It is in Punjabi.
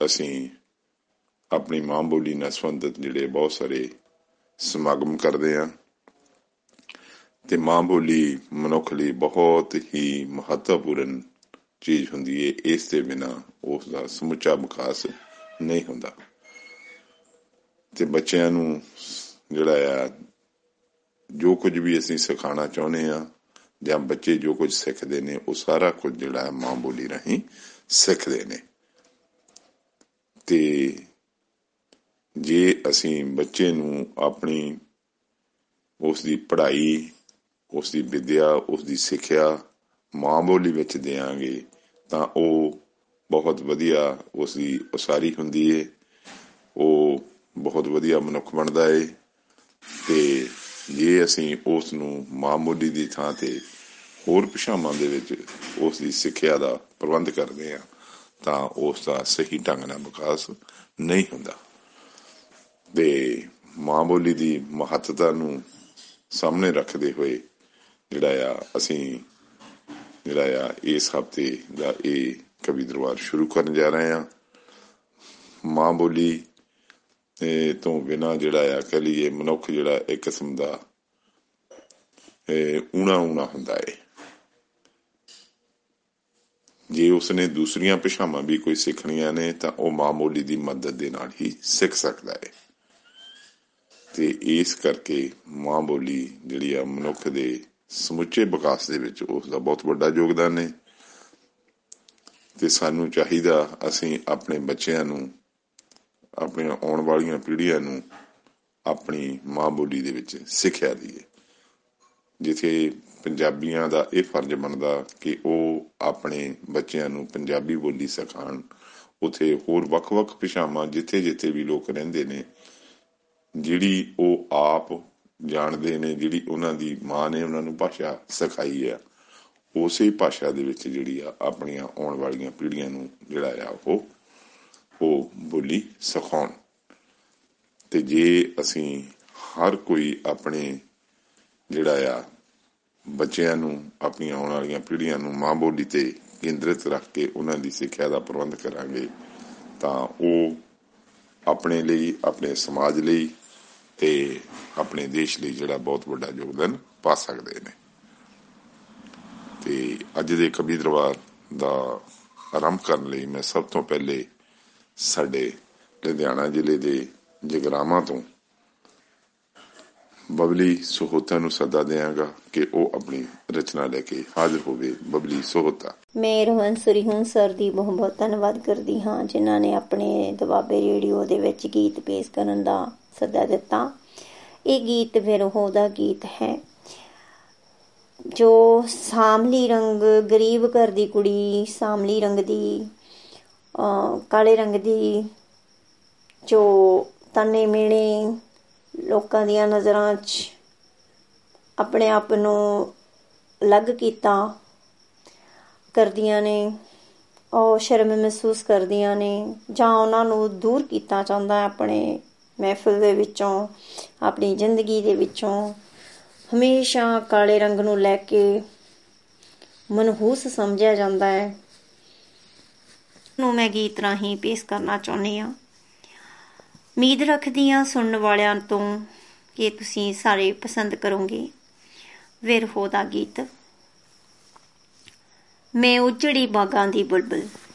ਅਸੀਂ ਆਪਣੀ ਮਾਂ ਬੋਲੀ ਨਾਲ ਸੰਬੰਧਿਤ ਜਿਹੜੇ ਬਹੁਤ ਸਾਰੇ ਸਮਾਗਮ ਕਰਦੇ ਹਾਂ। ਤੇ ਮਾਂ ਬੋਲੀ ਮਨੁੱਖ ਲਈ ਬਹੁਤ ਹੀ ਮਹੱਤਵਪੂਰਨ ਚੀਜ਼ ਹੁੰਦੀ ਹੈ। ਇਸ ਦੇ ਬਿਨਾਂ ਉਸ ਦਾ ਸਮੁੱਚਾ ਵਿਕਾਸ ਨਹੀਂ ਹੁੰਦਾ। ਤੇ ਬੱਚਿਆਂ ਨੂੰ ਜਿਹੜਾ ਆ ਜੋ ਕੁਝ ਵੀ ਅਸੀਂ ਸਿਖਾਉਣਾ ਚਾਹੁੰਦੇ ਹਾਂ ਜਾਂ ਬੱਚੇ ਜੋ ਕੁਝ ਸਿੱਖਦੇ ਨੇ ਉਹ ਸਾਰਾ ਕੁਝ ਜਿਹੜਾ ਹੈ ਮਾਂ ਬੋਲੀ ਰਾਹੀਂ ਸਿੱਖਦੇ ਨੇ। ਤੇ ਜੇ ਅਸੀਂ ਬੱਚੇ ਨੂੰ ਆਪਣੀ ਉਸ ਦੀ ਪੜ੍ਹਾਈ, ਉਸ ਦੀ ਵਿੱਦਿਆ, ਉਸ ਦੀ ਸਿੱਖਿਆ ਮਾਂ ਬੋਲੀ ਵਿੱਚ ਦਿਆਂਗੇ ਤਾਂ ਉਹ ਬਹੁਤ ਵਧੀਆ ਉਸ ਦੀ ਉਸਾਰੀ ਹੁੰਦੀ ਹੈ, ਉਹ ਬਹੁਤ ਵਧੀਆ ਮਨੁੱਖ ਬਣਦਾ ਹੈ। ਤੇ ਜੇ ਅਸੀਂ ਉਸ ਨੂੰ ਮਾਂ ਬੋਲੀ ਦੀ ਥਾਂ ਤੇ ਹੋਰ ਭਾਸ਼ਾਵਾਂ ਦੇ ਵਿੱਚ ਉਸ ਦੀ ਸਿੱਖਿਆ ਦਾ ਪ੍ਰਬੰਧ ਕਰਦੇ ਹਾਂ ਤਾਂ ਉਸ ਦਾ ਸਹੀ ਢੰਗ ਨਾਲ ਵਿਕਾਸ ਨਹੀਂ ਹੁੰਦਾ। ਤੇ ਮਾਂ ਬੋਲੀ ਦੀ ਮਹੱਤਤਾ ਨੂੰ ਸਾਹਮਣੇ ਰੱਖਦੇ ਹੋਏ ਜਿਹੜਾ ਆ ਅਸੀਂ ਜਿਹੜਾ ਆ ਇਸ ਹਫ਼ਤੇ ਦਾ ਇਹ ਕਵੀ ਦਰਬਾਰ ਸ਼ੁਰੂ ਕਰਨ ਜਾ ਰਹੇ ਹਾਂ। ਮਾਂ ਬੋਲੀ ਤੋਂ ਬਿਨਾਂ ਜਿਹੜਾ ਆ ਕਹਿ ਲਈਏ ਮਨੁੱਖ ਜਿਹੜਾ ਇੱਕ ਕਿਸਮ ਦਾ ਊਣਾ ਹੁੰਦਾ ਹੈ। ਜੇ ਉਸਨੇ ਦੂਸਰੀਆਂ ਭਾਸ਼ਾਵਾਂ ਵੀ ਕੋਈ ਸਿੱਖਣੀਆਂ ਨੇ ਤਾਂ ਉਹ ਮਾਂ ਬੋਲੀ ਦੀ ਮਦਦ ਦੇ ਨਾਲ ਹੀ ਸਿੱਖ ਸਕਦਾ ਹੈ। ਤੇ ਇਸ ਕਰਕੇ ਮਾਂ ਬੋਲੀ ਜਿਹੜੀ ਆ ਮਨੁੱਖ ਦੇ ਸਮੁੱਚੇ ਵਿਕਾਸ ਦੇ ਵਿੱਚ ਉਸ ਦਾ ਬਹੁਤ ਵੱਡਾ ਯੋਗਦਾਨ ਹੈ। ਤੇ ਸਾਨੂੰ ਚਾਹੀਦਾ ਅਸੀਂ ਆਪਣੇ ਬੱਚਿਆਂ ਨੂੰ, ਆਪਣੀਆਂ ਆਉਣ ਵਾਲੀਆਂ ਪੀੜ੍ਹੀਆਂ ਨੂੰ ਆਪਣੀ ਮਾਂ ਬੋਲੀ ਦੇ ਵਿੱਚ ਸਿੱਖਿਆ ਦੇਈਏ। ਜਿੱਥੇ ਪੰਜਾਬੀਆਂ ਦਾ ਇਹ ਫਰਜ਼ ਬਣਦਾ ਕਿ ਉਹ ਆਪਣੇ ਬੱਚਿਆਂ ਨੂੰ ਪੰਜਾਬੀ ਬੋਲੀ ਸਿਖਾਉਣ, ਉੱਥੇ ਹੋਰ ਵੱਖ-ਵੱਖ ਭਾਸ਼ਾਵਾਂ ਜਿੱਥੇ ਵੀ ਲੋਕ ਰਹਿੰਦੇ ਨੇ ਜਿਹੜੀ ਉਹ ਆਪ ਜਾਣਦੇ ਨੇ, ਜਿਹੜੀ ਉਹਨਾਂ ਦੀ ਮਾਂ ਨੇ ਉਹਨਾਂ ਨੂੰ ਭਾਸ਼ਾ ਸਿਖਾਈ ਆ, ਉਸੇ ਭਾਸ਼ਾ ਦੇ ਵਿੱਚ ਜਿਹੜੀ ਆ ਆਪਣੀਆਂ ਆਉਣ ਵਾਲੀਆਂ ਪੀੜ੍ਹੀਆਂ ਨੂੰ ਜਿਹੜਾ ਆ ਉਹ ਬੋਲੀ ਸਿਖਾਉਣ। ਤੇ ਜੇ ਅਸੀਂ ਹਰ ਕੋਈ ਆਪਣੇ ਜਿਹੜਾ ਆ ਬੱਚਿਆਂ ਨੂੰ, ਆਪਣੀਆਂ ਆਉਣ ਵਾਲੀਆਂ ਪੀੜ੍ਹੀਆਂ ਨੂੰ ਮਾਂ ਬੋਲੀ ਤੇ ਕੇਂਦਰਿਤ ਰੱਖ ਕੇ ਉਹਨਾਂ ਦੀ ਸਿੱਖਿਆ ਦਾ ਪ੍ਰਬੰਧ ਕਰਾਂਗੇ ਤਾਂ ਉਹ ਆਪਣੇ ਲਈ, ਆਪਣੇ ਸਮਾਜ ਲਈ ਤੇ ਆਪਣੇ ਦੇਸ਼ ਲਈ ਜਿਹੜਾ ਬਹੁਤ ਵੱਡਾ ਯੋਗਦਾਨ ਪਾ ਸਕਦੇ ਨੇ। ਤੇ ਅੱਜ ਦੇ ਕਵੀ ਦਰਬਾਰ ਦਾ ਆਰੰਭ ਕਰਨ ਲਈ ਮੈਂ ਸਭ ਤੋਂ ਪਹਿਲੇ ਸਾਡੇ ਲੁਧਿਆਣਾ ਜ਼ਿਲ੍ਹੇ ਦੇ ਜਗਰਾਵਾਂ ਤੋਂ ਬਬਲੀ ਸਹੋਤਾ ਨੂੰ ਸੱਦਾ ਦਿਆਂਗਾ ਕਿ ਉਹ ਆਪਣੀ ਰਚਨਾ ਲੈ ਕੇ ਹਾਜ਼ਰ ਹੋਵੇ। ਬਬਲੀ ਸਹੋਤਾ। ਮੈਂ ਰੋਹਨਸਰੀ ਹੁਣ ਸਰ ਦੀ ਬਹੁਤ ਬਹੁਤ ਧੰਨਵਾਦ ਕਰਦੀ ਹਾਂ ਜਿਨ੍ਹਾਂ ਨੇ ਆਪਣੇ ਦੁਆਬੇ ਰੇਡੀਓ ਦੇ ਵਿੱਚ ਗੀਤ ਪੇਸ਼ ਕਰਨ ਦਾ ਸੱਦਾ ਦਿੱਤਾ। ਇਹ ਗੀਤ ਵਿਰਹੋਂ ਦਾ ਗੀਤ ਹੈ ਜੋ ਸਾਂਵਲੀ ਰੰਗ, ਗਰੀਬ ਘਰ ਦੀ ਕੁੜੀ, ਸਾਂਵਲੀ ਰੰਗ ਦੀ, ਕਾਲੇ ਰੰਗ ਦੀ, ਜੋ ਤਾਨੇ ਮਿਹਣੇ ਲੋਕਾਂ ਦੀਆਂ ਨਜ਼ਰਾਂ 'ਚ ਆਪਣੇ ਆਪ ਨੂੰ ਅਲੱਗ ਕੀਤਾ ਕਰਦੀਆਂ ਨੇ, ਉਹ ਸ਼ਰਮ ਮਹਿਸੂਸ ਕਰਦੀਆਂ ਨੇ ਜਾਂ ਉਹਨਾਂ ਨੂੰ ਦੂਰ ਕੀਤਾ ਜਾਂਦਾ ਆਪਣੇ ਮਹਿਫਿਲ ਦੇ ਵਿੱਚੋਂ, ਆਪਣੀ ਜ਼ਿੰਦਗੀ ਦੇ ਵਿੱਚੋਂ। ਹਮੇਸ਼ਾ ਕਾਲੇ ਰੰਗ ਨੂੰ ਲੈ ਕੇ ਮਨਹੂਸ ਸਮਝਿਆ ਜਾਂਦਾ ਹੈ। ਨੂੰ ਮੈਂ ਗੀਤ ਰਾਹੀਂ ਪੇਸ਼ ਕਰਨਾ ਚਾਹੁੰਦੀ ਹਾਂ। ਉਮੀਦ ਰੱਖਦੀ ਹਾਂ ਸੁਣਨ ਵਾਲਿਆਂ ਤੋਂ ਕਿ ਤੁਸੀਂ ਸਾਰੇ ਪਸੰਦ ਕਰੋਗੇ। ਵਿਰਹੋਂ ਦਾ ਗੀਤ। ਮੈਂ ਉਜੜੀ ਬਾਗਾਂ ਦੀ ਬੁਲਬੁਲ।